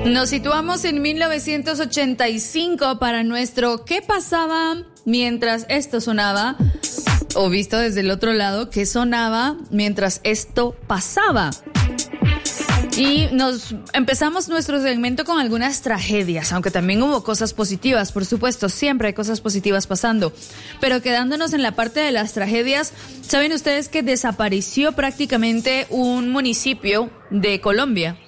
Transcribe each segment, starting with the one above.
Nos situamos en 1985 para nuestro ¿qué pasaba mientras esto sonaba? O visto desde el otro lado, ¿qué sonaba mientras esto pasaba? Y empezamos nuestro segmento con algunas tragedias, aunque también hubo cosas positivas, por supuesto, siempre hay cosas positivas pasando. Pero quedándonos en la parte de las tragedias, ¿saben ustedes que desapareció prácticamente un municipio de Colombia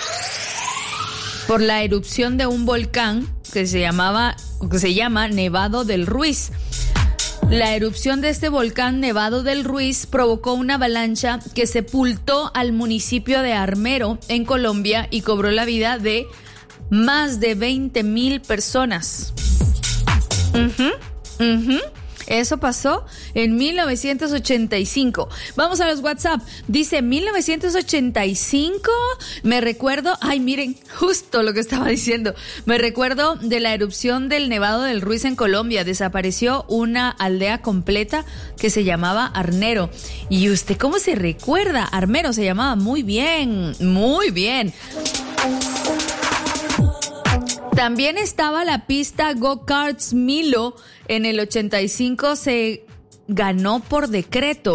por la erupción de un volcán que se llama Nevado del Ruiz? La erupción de este volcán Nevado del Ruiz provocó una avalancha que sepultó al municipio de Armero en Colombia y cobró la vida de más de 20,000 personas. Eso pasó en 1985. Vamos a los WhatsApp. Dice 1985. Me recuerdo, miren, justo lo que estaba diciendo. Me recuerdo de la erupción del Nevado del Ruiz en Colombia. Desapareció una aldea completa que se llamaba Armero. ¿Y usted cómo se recuerda? Armero se llamaba. Muy bien, muy bien. También estaba la pista Go-Karts Milo. En el 85 se ganó por decreto.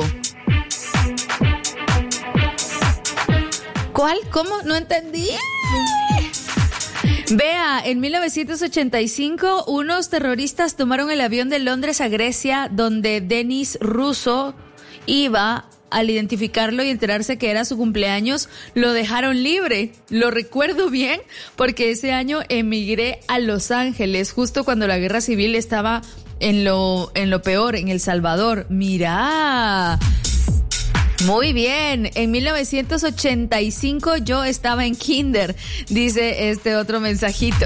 ¿Cuál? ¿Cómo? No entendí. Vea, en 1985 unos terroristas tomaron el avión de Londres a Grecia, donde Denis Russo iba. Al identificarlo y enterarse que era su cumpleaños, lo dejaron libre. Lo recuerdo bien porque ese año emigré a Los Ángeles, justo cuando la guerra civil estaba en lo peor, en El Salvador. Mirá. Muy bien. En 1985 yo estaba en kinder, dice este otro mensajito.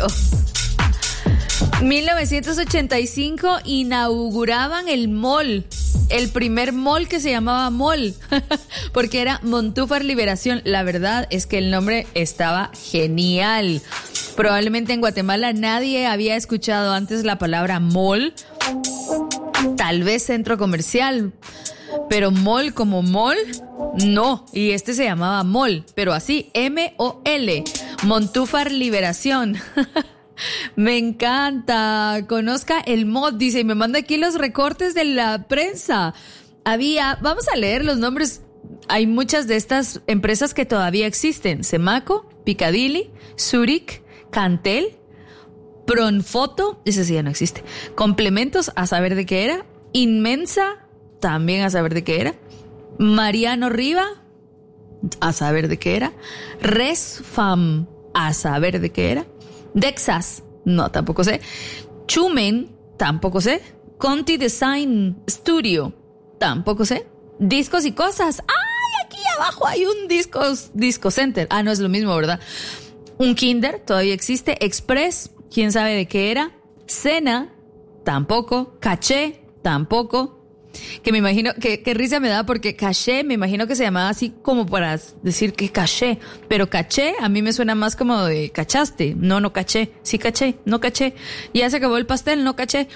1985 inauguraban el mall. El primer mall que se llamaba Mall, porque era Montúfar Liberación. La verdad es que el nombre estaba genial. Probablemente en Guatemala nadie había escuchado antes la palabra mall. Tal vez centro comercial, pero mall como mall, no. Y este se llamaba Mall, pero así, M-O-L, Montúfar Liberación. Me encanta. Conozca el mod, dice, y me manda aquí los recortes de la prensa. Vamos a leer los nombres. Hay muchas de estas empresas que todavía existen. Semaco, Picadilly, Zurich, Cantel, Pronfoto, ese sí ya no existe. Complementos, a saber de qué era. Inmensa, también a saber de qué era. Mariano Riva, a saber de qué era. Resfam, a saber de qué era. Dexas, no, tampoco sé. Chumen, tampoco sé. Conti Design Studio, tampoco sé. Discos y cosas. ¡Ay! Aquí abajo hay un Disco Center. No es lo mismo, ¿verdad? Un Kinder, todavía existe. Express, quién sabe de qué era. Cena, tampoco. Caché, tampoco. Que me imagino, que risa me da porque caché, me imagino que se llamaba así como para decir que caché, pero caché a mí me suena más como de cachaste, no caché, sí caché, no caché, ya se acabó el pastel, no caché.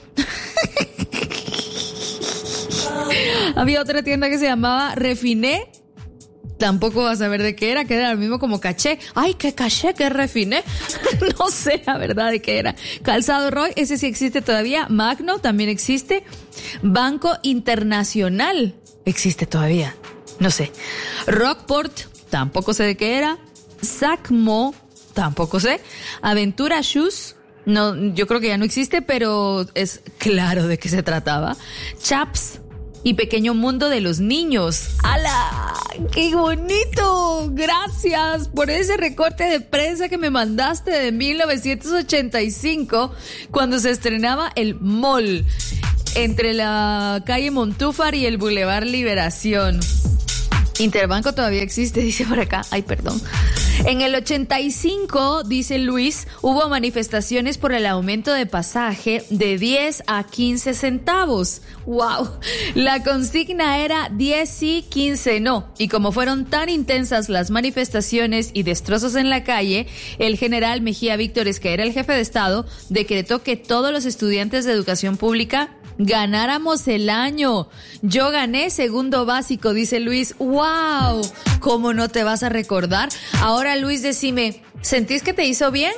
Había otra tienda que se llamaba Refiné, tampoco vas a saber de qué era, que era lo mismo como caché. ¡Ay, qué caché, qué refiné! No sé la verdad de qué era. Calzado Roy, ese sí existe todavía. Magno también existe. Banco Internacional existe todavía. No sé. Rockport, tampoco sé de qué era. Sacmo, tampoco sé. Aventura Shoes, no, yo creo que ya no existe, pero es claro de qué se trataba. Chaps y Pequeño Mundo de los Niños. ¡Hala! ¡Qué bonito! Gracias por ese recorte de prensa que me mandaste de 1985, cuando se estrenaba el Mall entre la calle Montúfar y el Boulevard Liberación. Interbanco todavía existe, dice por acá. Ay, perdón. En el 85, dice Luis, hubo manifestaciones por el aumento de pasaje de 10 a 15 centavos. ¡Wow! La consigna era 10 sí, 15 no. Y como fueron tan intensas las manifestaciones y destrozos en la calle, el general Mejía Víctores, que era el jefe de Estado, decretó que todos los estudiantes de educación pública ganáramos el año. Yo gané segundo básico, dice Luis. ¡Wow! ¿Cómo no te vas a recordar? Ahora Ahora, Luis, decime, ¿sentís que te hizo bien?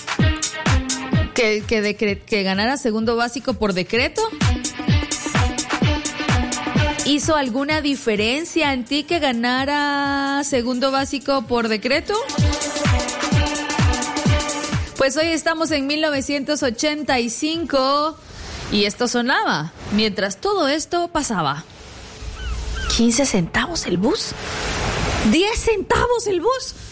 ¿Que ganara segundo básico por decreto? ¿Hizo alguna diferencia en ti que ganara segundo básico por decreto? Pues hoy estamos en 1985 y esto sonaba mientras todo esto pasaba. 15 centavos el bus. 10 centavos el bus.